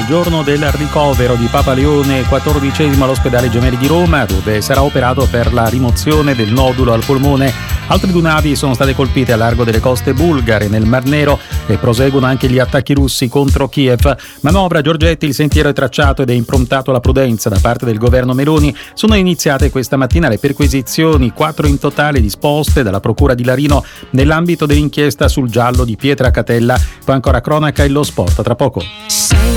giorno del ricovero di Papa Leone XIV all'ospedale Gemelli di Roma, dove sarà operato per la rimozione del nodulo al polmone. Altre 2 navi sono state colpite a largo delle coste bulgare nel Mar Nero e proseguono anche gli attacchi russi contro Kiev. Manovra Giorgetti, il sentiero è tracciato ed è improntato alla prudenza da parte del governo Meloni. Sono iniziate questa mattina le perquisizioni, 4 in totale, disposte dalla procura di Larino nell'ambito dell'inchiesta sul giallo di Pietra Catella. Poi ancora cronaca e lo sport tra poco.